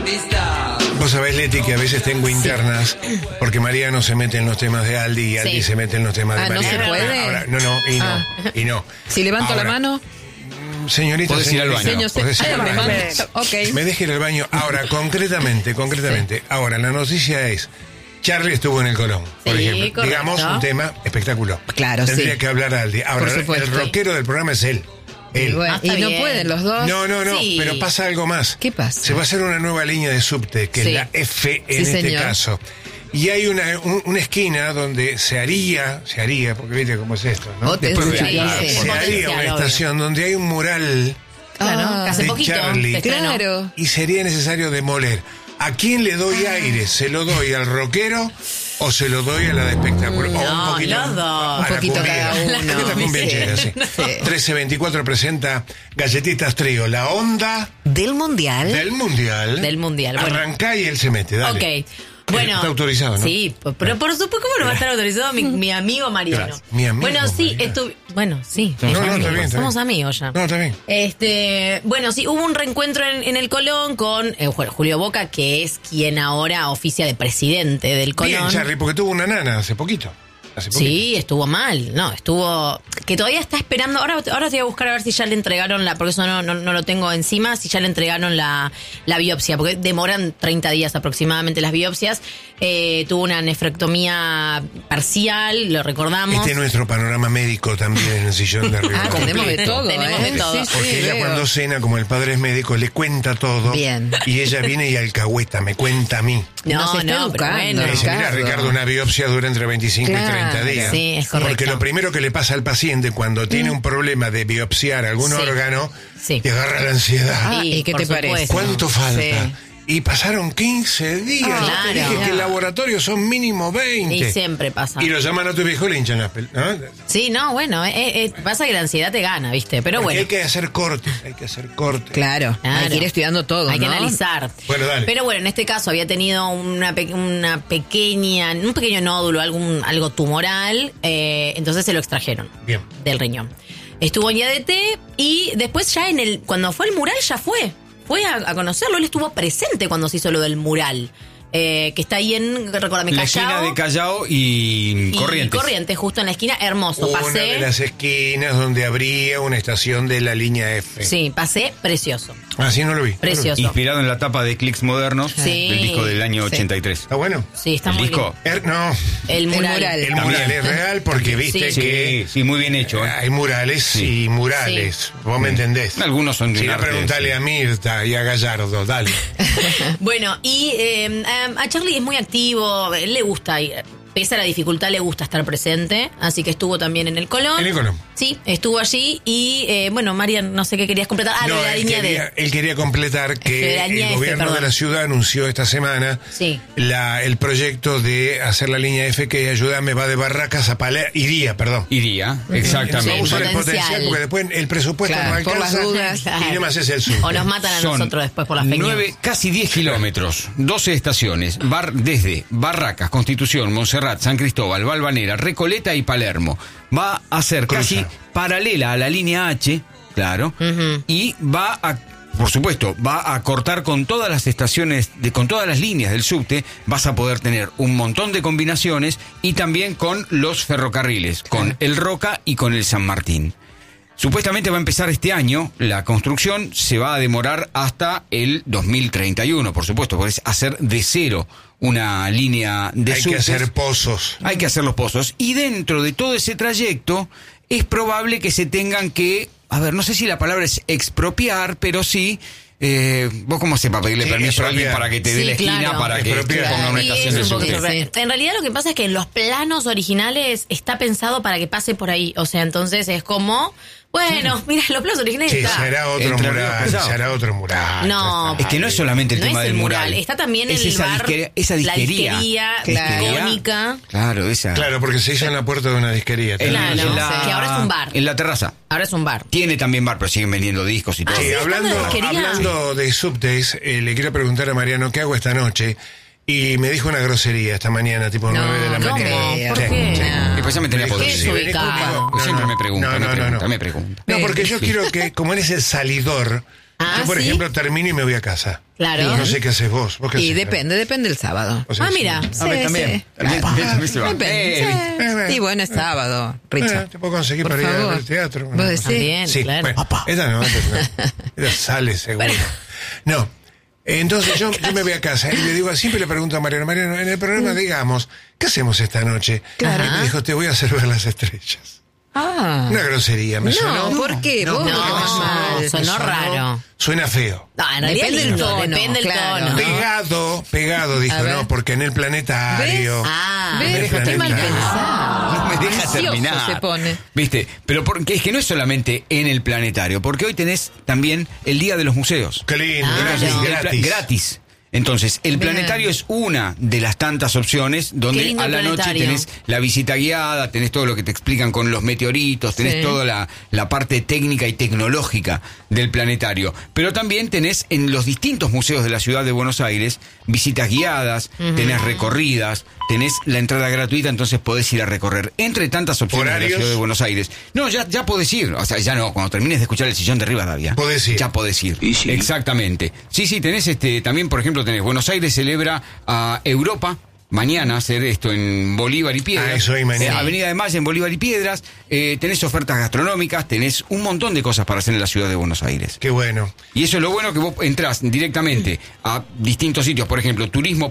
Vos sabés, Leti, que a veces tengo internas porque Mariano se mete en los temas de Aldi y Aldi se mete en los temas de Mariano. ¿No se puede? Ahora, y no. Si levanto ahora, la mano... Señorita, podés ir al baño. podés ir al baño. Okay. Me deje ir al baño. Ahora, concretamente. Ahora, la noticia es... Charlie estuvo en el Colón, por ejemplo. Correcto. Digamos, un tema espectáculo. Claro, Tendría que hablar Aldi. Ahora, el rockero del programa es él. Y no pueden los dos. No, pero pasa algo más. ¿Qué pasa? Se va a hacer una nueva línea de subte, que es la F en este caso. Y hay una esquina donde se haría, porque viste cómo es esto, ¿no? Se haría una estación donde hay un mural hace de poquito. Charlie. Claro. Y sería necesario demoler. ¿A quién le doy aire? ¿Se lo doy al rockero o se lo doy a la de espectáculo? No, o un poquito, los dos. Un poquito cada uno. Esta cumbianchera, sí. 1324 presenta Galletitas Trío, la onda Del mundial. del mundial. Bueno. Arrancá y él se mete, dale. Ok. Bueno, está autorizado, ¿no? Sí, pero por supuesto, ¿cómo no va a estar autorizado mi amigo Mariano? Gracias. Mi amigo Bueno, sí, Mariano. Bueno, sí. No, está bien. Somos amigos ya. No, está bien. Bueno, sí, hubo un reencuentro en el Colón con Julio Boca, que es quien ahora oficia de presidente del Colón. Bien, Charlie, porque tuvo una nana hace poquito. Sí, estuvo mal. No, estuvo... Que todavía está esperando... Ahora te voy a buscar a ver si ya le entregaron porque eso no lo tengo encima, si ya le entregaron la biopsia, porque demoran 30 días aproximadamente las biopsias. Tuvo una nefrectomía parcial, lo recordamos. Este es nuestro panorama médico también en el sillón de arriba. Tenemos de todo. Tenemos de todo. Porque ella cuando cena, como el padre es médico, le cuenta todo. Bien. Y ella viene y alcahueta, me cuenta a mí. Nos está educando, pero bueno. Me dice, mira, Ricardo, una biopsia dura entre 25 y 30 días. Sí, es correcto. Porque lo primero que le pasa al paciente cuando tiene un problema de biopsiar algún órgano, te agarra la ansiedad. ¿Y qué te parece? ¿Cuánto falta? Sí. Y pasaron 15 días. Claro. Te dije que el laboratorio son mínimo 20. Y siempre pasa. Y lo llaman a tu viejo y le hinchan las pelotas, ¿no? Sí, no, bueno, pasa que la ansiedad te gana, ¿viste? Pero Porque bueno. hay que hacer cortes. Claro, hay que ir estudiando todo, Hay que ¿no? analizar. Bueno, dale. Pero bueno, en este caso había tenido un pequeño nódulo, algo tumoral, entonces se lo extrajeron. Bien. Del riñón. Estuvo en IADT y después ya cuando fue al mural ya fue a conocerlo, él estuvo presente cuando se hizo lo del mural. Que está ahí recuérdame, la Callao. esquina de Callao y Corrientes. Corrientes, justo en la esquina, hermoso. Una Pasé. de las esquinas donde habría una estación de la línea F. Sí, pasé precioso. Ah, sí, no lo vi. Precioso. Inspirado en la tapa de Clicks Modernos Sí. del disco del año 83. ¿Está bueno? Sí, está ¿El muy disco? bien. No. El mural. El mural es real porque viste Sí. que Sí, muy bien hecho. hay murales y murales. Vos me entendés. Algunos son de Si un no, arte, preguntale sí. a Mirta y a Gallardo, dale. Bueno, y a Charlie es muy activo, él le gusta, pese a la dificultad, le gusta estar presente, así que estuvo también en el Colón. En el Colón. Sí, estuvo allí y, bueno, Marian, no sé qué querías completar. No, lo de la línea él quería completar que la línea el F, gobierno de la ciudad anunció esta semana el proyecto de hacer la línea F que ayúdame va de Barracas a Palermo. Iría, exactamente. Vamos a usar el Potencial. potencial porque después el presupuesto no por alcanza las dudas. y además es el sur. O nos matan a Son nosotros después por las fake news. casi 10 kilómetros, 12 estaciones, desde Barracas, Constitución, Montserrat, San Cristóbal, Valvanera, Recoleta y Palermo. Va a ser casi paralela a la línea H, claro, y por supuesto, va a cortar con todas las estaciones, con todas las líneas del subte, vas a poder tener un montón de combinaciones y también con los ferrocarriles, con el Roca y con el San Martín. Supuestamente va a empezar este año, la construcción se va a demorar hasta el 2031, por supuesto, porque es hacer de cero una línea de subtes. Hay que hacer pozos. Hay que hacer los pozos. Y dentro de todo ese trayecto, es probable que se tengan que, no sé si la palabra es expropiar, pero sí... vos cómo sepas pedirle permiso a alguien para que te dé la esquina, claro. para que ponga una Y estación de es un poquito subte. extraño. En realidad lo que pasa es que en los planos originales está pensado para que pase por ahí. O sea, entonces es como... Bueno, mira, los planos originales Sí, está. se hará otro mural. No, Es que no es solamente el no tema es del mural. Está también es el esa bar, esa disquería. la disquería icónica. Claro, esa. Claro, porque se hizo en la puerta de una disquería. Claro, que ahora es un bar. En la terraza. Ahora es un bar. Tiene también bar, pero siguen vendiendo discos y todo. Sí, estando en la disquería. hablando de subtes, le quiero preguntar a Mariano qué hago esta noche. Y me dijo una grosería esta mañana, tipo 9 de la ¿cómo? mañana. ¿Por qué? Después ya me tenía Me dijo, podrido. ¿Qué si venís ubicado? conmigo- Siempre me pregunta, No. me pregunta. No, porque yo quiero que, como él es el salidor, Yo, por ejemplo, termino y me voy a casa. Claro. No sé qué haces vos. ¿Vos qué Y haces? depende el sábado. O sea, Mira. Sí, también. sí. Depende. Y bueno, es sábado, Richard. Te puedo conseguir Por para ir favor. al teatro. ¿Vos decís? También, Sí, claro. bueno, esta no. Esta sale seguro. No. Entonces yo me voy a casa y le digo, siempre le pregunto a Mariano, en el programa digamos, ¿qué hacemos esta noche? Claro. Y me dijo, te voy a hacer ver las estrellas. Ah. Una grosería, me sonó. No, ¿por qué? No, Vos no, me sonó raro. Suena feo. No, en realidad Depende del lindo, tono, depende del claro. tono. Pegado, dijo, A ver. no, porque en el planetario. Ah, ¿Ves? Planeta. Qué mal pensado. No me deja Ansioso terminar. se pone. ¿Viste? Pero porque es que no es solamente en el planetario, porque hoy tenés también el Día de los Museos. Qué lindo, Entonces, gratis. Entonces, el Bien. planetario es una de las tantas opciones Qué donde lindo a el la noche planetario. tenés la visita guiada, tenés todo lo que te explican con los meteoritos, tenés Sí. toda la parte técnica y tecnológica del planetario. Pero también tenés en los distintos museos de la ciudad de Buenos Aires visitas guiadas, tenés recorridas, tenés la entrada gratuita, entonces podés ir a recorrer. Entre tantas opciones de la ¿Horarios? ciudad de Buenos Aires. No, ya podés ir. O sea, ya no, cuando termines de escuchar el sillón de Rivadavia. Podés ir. Ya podés ir. Y sí. Exactamente. Sí, tenés también, por ejemplo, tenés Buenos Aires celebra a Europa. Mañana hacer esto en Bolívar y Piedras. Ah, eso ahí mañana. Avenida de Mayo en Bolívar y Piedras. Tenés ofertas gastronómicas, tenés un montón de cosas para hacer en la ciudad de Buenos Aires. Qué bueno. Y eso es lo bueno, que vos entrás directamente a distintos sitios, por ejemplo,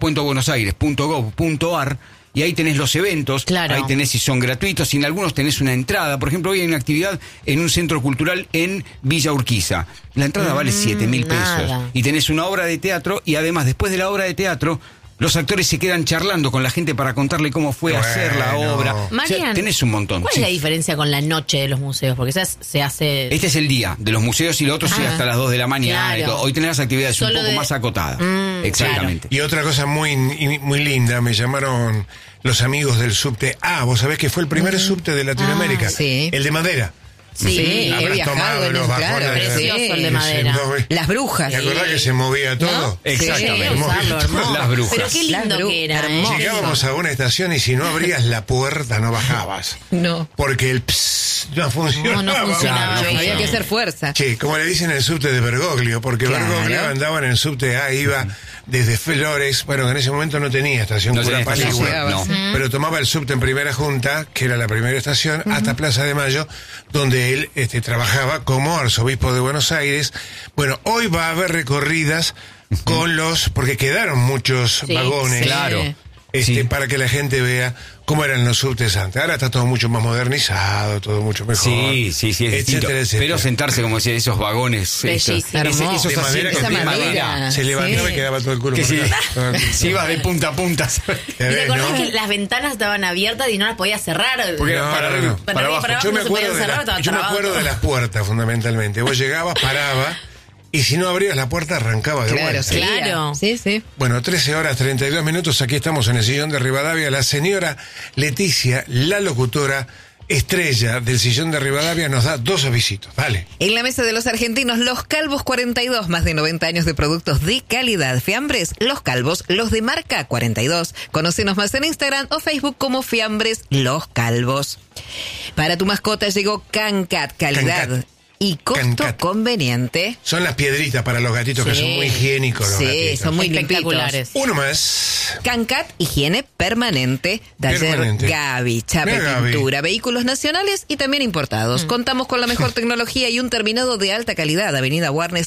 turismo.buenosaires.gov.ar, y ahí tenés los eventos, Claro. ahí tenés si son gratuitos, y en algunos tenés una entrada. Por ejemplo, hoy hay una actividad en un centro cultural en Villa Urquiza. La entrada vale 7.000 pesos. nada. Y tenés una obra de teatro, y además, después de la obra de teatro, los actores se quedan charlando con la gente para contarle cómo fue Bueno. hacer la obra. O sea, Marian, tenés un montón. ¿Cuál Sí. es la diferencia con la noche de los museos? Porque esa se hace... Este es el día de los museos y lo otro sigue hasta las 2 de la mañana. Claro. Y todo. Hoy tenés las actividades Solo un poco de- más acotadas. Exactamente. Y otra cosa muy linda, me llamaron los amigos del subte. Vos sabés que fue el primer subte de Latinoamérica. sí. El de madera. Sí, he Habrás viajado tomado en los el, vagones claro, de- Precioso el de sí. madera. Las brujas. ¿Te acordás que se movía todo? ¿No? Exactamente. Sí, usarlo, hermoso. Las brujas. Pero qué lindo Las brujas, que era. hermoso. Llegábamos a una estación y si no abrías la puerta no bajabas. No. Porque el pss no funcionaba. No funcionaba. Claro, Había que hacer fuerza. Sí, como le dicen el subte de Bergoglio, porque Claro. Bergoglio andaba en el subte A, iba desde Flores, bueno, en ese momento no tenía estación No tenía Cura estación, Paligüe, no. pero tomaba el subte en Primera Junta, que era la primera estación, hasta Plaza de Mayo, donde él trabajaba como arzobispo de Buenos Aires. Bueno, hoy va a haber recorridas con porque quedaron muchos Sí, vagones. sí. Claro. Sí. Para que la gente vea cómo eran los subtes antes. Ahora está todo mucho más modernizado, todo mucho mejor. Sí, es distinto. etcétera. Pero sentarse, como decía, esos vagones. Bellísimo. esos De madera, asientos esa de madera. madera. Se levantaba Sí. y quedaba todo el culo Que por si, acá. si ibas de punta a punta. ¿Y te acordás que las ventanas estaban abiertas y no las podías cerrar? Porque era para arriba, Para para arriba, abajo. para abajo Yo me no se podían acuerdo, cerrar, estaba yo me trabado acuerdo todo. de las puertas, fundamentalmente. Vos llegabas, parabas, y si no abrías la puerta, arrancaba de Claro, vuelta. sí. Claro. Sí, sí. Bueno, 13 horas 32 minutos, aquí estamos en el sillón de Rivadavia. La señora Leticia, la locutora estrella del sillón de Rivadavia, nos da 2 avisitos. Vale. En la mesa de los argentinos, Los Calvos 42, más de 90 años de productos de calidad. Fiambres, Los Calvos, los de marca 42. Conócenos más en Instagram o Facebook como Fiambres Los Calvos. Para tu mascota llegó Cancat, calidad Cancat. y costo Cancat. conveniente. Son las piedritas para los gatitos que Sí. son muy higiénicos. Los Sí, gatitos. son muy Espectaculares. Uno más. Cancat, higiene permanente. Taller Permanente. Gaby, Chape, Mira, Gaby. pintura, vehículos nacionales y también importados. Contamos con la mejor tecnología y un terminado de alta calidad. Avenida Warnes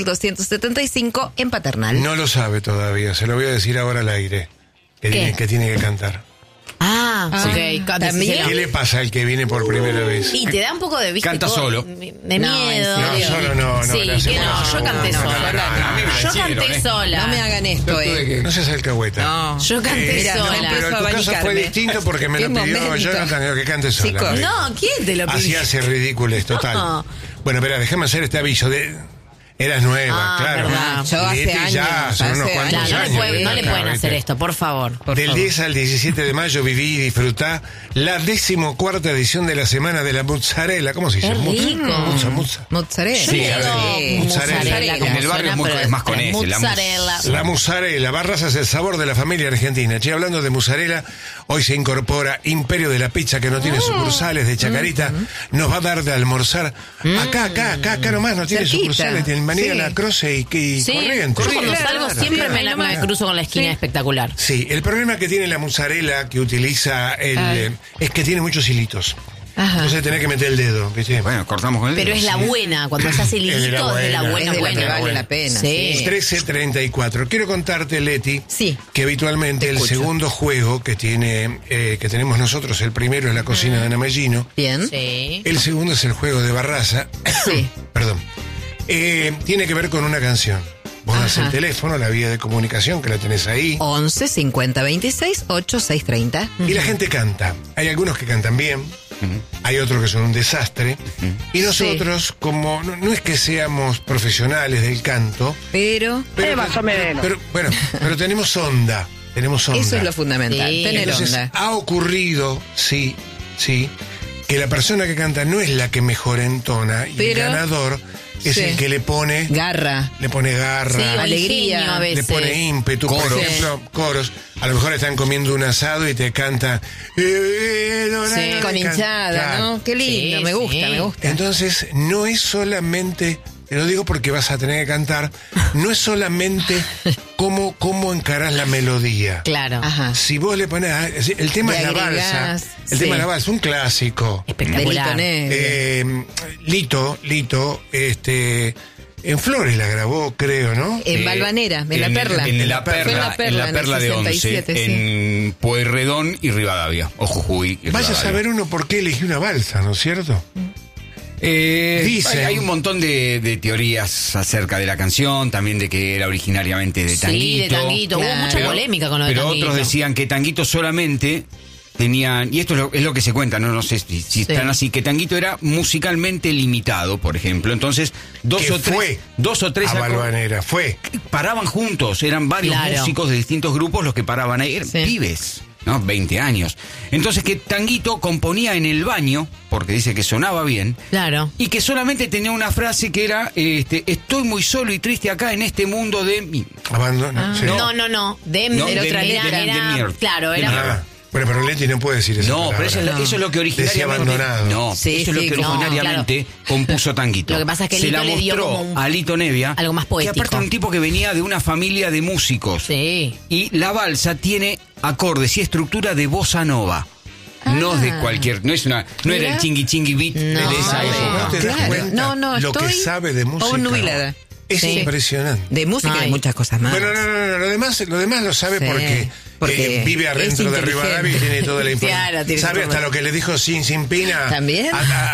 2275 en Paternal. No lo sabe todavía, se lo voy a decir ahora al aire. Que tiene que cantar. Ok. ¿También? ¿Qué le pasa al que viene por primera vez? Y te da un poco de vista. Canta solo. De No, miedo. en serio. No, solo no, Sí, le hacemos que no, la yo canté segunda. sola. a mí me Yo hicieron, canté sola. No me hagan esto, No seas alcahueta. No. Yo canté Mira, no, sola. Pero en tu caso fue distinto porque me lo Qué pidió momento. Jonathan, que cante sola. Chicos. No, ¿quién te lo Así pidió? hace ridículo, total. No. Bueno, espera, déjame hacer este aviso. Eras nueva, claro. verdad. Yo hace Leti ya, años, son unos hace cuantos años. Claro, años. no le pueden hacer esto, por favor. Del 10 al 17 de mayo viví y disfrutá la 14ª edición de la Semana de la Mozzarella. ¿Cómo se dice? Qué rico. Muzza. Mozzarella. Sí, Yo a ver. digo Mozzarella. como En el barrio suena, es muy- pero es más con ese, la mozzarella. La mozzarella, Barraza es el sabor de la familia argentina. Che, hablando de mozzarella, hoy se incorpora Imperio de la Pizza, que no tiene sucursales de Chacarita. Nos va a dar de almorzar acá nomás, no tiene Cerquita. sucursales, tiene el Avenida Sí. La Croce y Sí, Corrientes. yo cuando Claro, salgo claro, siempre claro. me cruzo con la esquina Sí. espectacular. Sí, el problema que tiene la mozzarella que utiliza es que tiene muchos hilitos. Ajá. Entonces tenés que meter el dedo, ¿viste? Bueno, cortamos con el Pero dedo. es la buena, cuando se hace Es de la hilito es de la buena. buena, Es de la que buena. vale la pena. Sí. Sí. 13:34. Quiero contarte, Leti, Sí. que habitualmente Te el escucho. segundo juego que tenemos nosotros, el primero es la cocina de Ana Mellino, Bien. Sí. el segundo es el juego de Barraza. Sí. Perdón. Tiene que ver con una canción. Vos das Ajá. el teléfono, la vía de comunicación que la tenés ahí, 11 50 26 8630. y la gente canta. Hay algunos que cantan bien, hay otros que son un desastre, y nosotros, como no es que seamos profesionales del canto, Pero Más o menos. pero tenemos onda. Tenemos onda. eso es lo fundamental, Sí. tener Entonces, onda. ha ocurrido, sí, que la persona que canta no es la que mejor entona, y Pero- el ganador es Sí. el que le pone Garra. garra, Sí, alegría, alegría a le veces. pone ímpetu. Coros. Por ejemplo, coros. A lo mejor están comiendo un asado y te canta. Con hinchada, Claro. ¿no? Qué lindo, Sí, me gusta, sí. me gusta. Entonces, no es solamente, te lo digo porque vas a tener que cantar, no es solamente cómo encarás la melodía. Claro. Ajá. Si vos le pones, el tema Le es la balsa, agregás, el sí. tema es la balsa, un clásico. Espectacular. Delito negro. Lito, en Flores la grabó, creo, ¿no? En Balvanera, en La Perla. En la Fue perla, en La Perla, en la perla el de 11, 67, sí. en Pueyrredón y Rivadavia, o Jujuy y Vaya a Rivadavia. saber uno por qué eligió una balsa, ¿no es cierto? Dicen. Hay un montón de teorías acerca de la canción, también de que era originariamente de Tanguito. Sí, de Tanguito. Hubo mucha Pero- polémica con lo de Pero Tanguito. otros decían que Tanguito solamente tenían, y esto es lo que se cuenta, no sé si están así, que Tanguito era musicalmente limitado, por ejemplo. Entonces, dos Que o fue tres a Balvanera, fue. paraban juntos, eran varios Claro. músicos de distintos grupos los que paraban ahí, eran Sí. pibes, ¿no? 20 años. Entonces que Tanguito componía en el baño, porque dice que sonaba bien, Claro. y que solamente tenía una frase que era, estoy muy solo y triste acá en este mundo de mi... Abandona. Sí. No. Dem, No, era de otra mi- era, de mi- de era- mierda. claro, De era mierda. Bueno, pero Leti no puede decir eso. No, pero eso es lo que Decía originariamente... abandonado. No, Sí, eso es lo sí, que no, originariamente compuso Tanguito. Lo que pasa es que se Lito la le dio mostró como un- a Lito Nevia, algo más poético. que aparte era un tipo que venía de una familia de músicos. Sí. Y la balsa tiene acordes y estructura de bossa nova. No de cualquier, no era el chingui chingui beat de No, esa no, época. ¿No te das Claro. cuenta No, lo que estoy sabe de música? obnubilada. Es Sí. impresionante. De música y Ay. de muchas cosas más. Bueno, no, lo demás lo sabe Sí, porque vive es adentro de Rivadavia y inteligente. tiene toda la información. Claro, tiene sabe todo. hasta lo que le dijo Sin Pina. ¿También?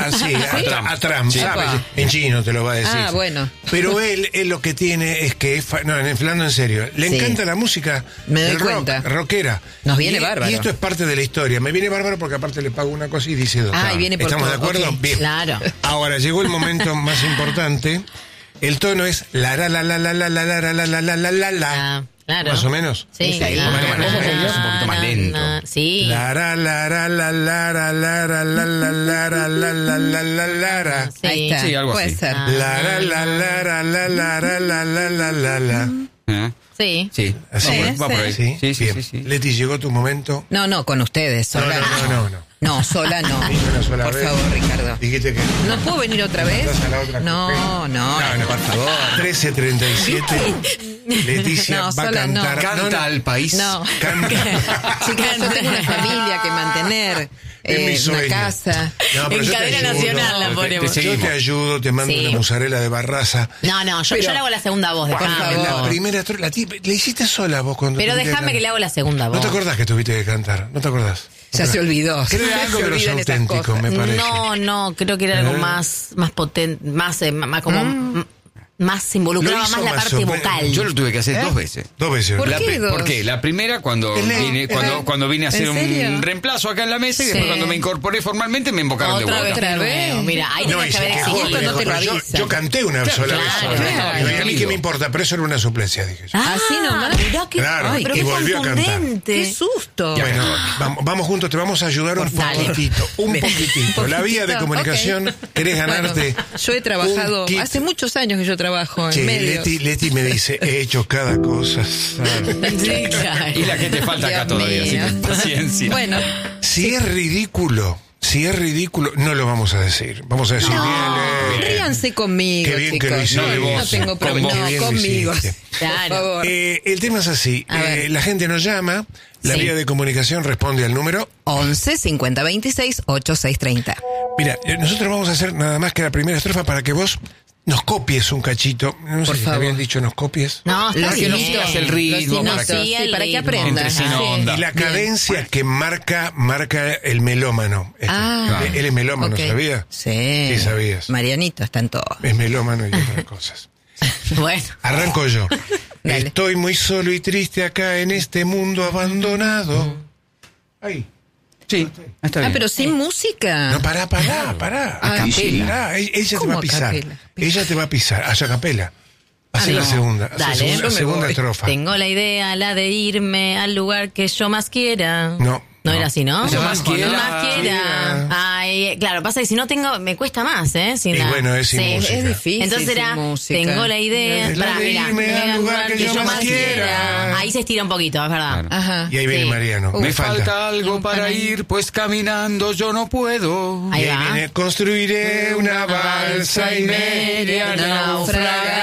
A Trump, Sí. ¿sabe? Epa. En chino te lo va a decir. Ah, bueno. Pero él lo que tiene es que, hablando en serio, le Sí. encanta la música Me doy del rock, cuenta. rockera. Nos viene Y- bárbaro. Y esto es parte de la historia. Me viene bárbaro porque aparte le pago una cosa y dice dos. Ah, y viene por ¿Estamos de todo, acuerdo? ok. Bien. Claro. Ahora llegó el momento más importante. El tono es la la la la la la la la la la la la la la. Ah, claro. Más o menos. Sí. Sí, un poquito más lento, es un poquito más lento. Sí. La la la la la la la la la la la la la la la la la la. Sí. Ahí está. Sí, algo Puede así. ser. La la la la la la la la la la la la la. ¿Eh? Sí. Sí, Así. va por ahí. ¿Sí? Sí, sí, Bien. sí, sí. Leti, llegó tu momento. No, con ustedes, sola. No. No, sola no. Dije una sola Por vez. favor, Ricardo. Dijiste que ¿No puedo venir otra vez? Pasás a la otra No, copa. no, por favor. 13:37. Leticia No, va a sola no. cantar. Canta al país. No. Canta. Chicas, yo tengo una familia que mantener, Es mi una sueño. casa. No, pero En yo te cadena ayudo. nacional la Te ponemos. Yo seguimos. te ayudo, te mando Sí. una mozzarella de Barraza. No, yo Pero- le hago la segunda voz, Por dejame. favor. La primera, le hiciste sola vos cuando Pero tuviste déjame que le hago la segunda ¿No voz. te acordás que tuviste que cantar? ¿No te acordás? Ya se olvidó. Creo que algo Se de los olvidan esas auténticos, cosas. me parece. No, creo que era algo más potente, más como más involucraba Lo hizo más la más parte o menos. vocal. Yo lo tuve que hacer ¿Eh? 2 veces. 2 veces. ¿Por qué dos? ¿Por qué? La primera cuando Es ley, vine, es cuando, ley. cuando vine a hacer ¿En serio? un reemplazo acá en la mesa y después Sí. cuando me incorporé formalmente me invocaron de Otra vuelta. vez de nuevo. vez. Mira, ahí No, tenés y que se haber quejó, exigido. esto no te lo pero avisa. yo canté una sola vez. claro, sola. claro. Y a mí qué me importa, pero eso era una suplencia, dije yo. Así nomás. Mirá qué, Claro, ay, pero y qué volvió a cantar. contundente. ¡Qué susto! Bueno, vamos juntos, te vamos a ayudar un Dale. poquitito. Un poquitito. La vía de Poquitito, comunicación, ok. querés ganarte. Bueno, yo he trabajado, un kit. hace muchos años que yo trabajo en Che, medios. Leti me dice, he hecho cada cosa. Sí, claro. Y la que te falta acá Dios todavía, así mío. que paciencia. Bueno, Si es ridículo, si es ridículo, no lo vamos a decir. Vamos a decir, bien, Ríanse conmigo, qué bien chicos. que lo hiciste. No tengo problema. Qué No, bien lo conmigo. hiciste. Claro. Por favor. El tema es así. A ver. La gente nos llama, la Sí. vía de comunicación responde al número. 11 50 26 8630. Mira, nosotros vamos a hacer nada más que la primera estrofa para que vos nos copies un cachito. No sé Por si te favor. habían dicho nos copies. No, está Para que no bien. sigas el ritmo, No, para que- sí, para que ritmo. aprendas. Entre sí, no, onda. Y la Bien. cadencia que marca el melómano. Él es melómano, ok. ¿sabía? Sí. Sí, sabías. Marianito está en todo. Es melómano y otras cosas. Bueno. Arranco yo. Dale. Estoy muy solo y triste acá en este mundo abandonado. Ahí. Sí, está bien. Pero sin música. No, pará. A capela. Pará, ella te ¿Cómo va a a pisar. capela? Ella te va a pisar. A capela. Hace la no. segunda. Hace Dale, la yo me segunda voy. estrofa. Tengo la idea, la de irme al lugar que yo más quiera. No. Era así, ¿no? Yo más quiera. Más quiera. Ay, claro, pasa que si no tengo, me cuesta más, ¿eh? Sin Y la- bueno, es sin Sí, música. Es difícil. Entonces sin era, música. tengo la idea, La pará, de mira, irme al lugar que yo más quiera. Ahí se estira un poquito, es verdad. Claro. Ajá. Y ahí viene Sí. Mariano. Me falta algo para ir, pues caminando yo no puedo. Ahí Y ahí va. viene, construiré una balsa y media naufragaré.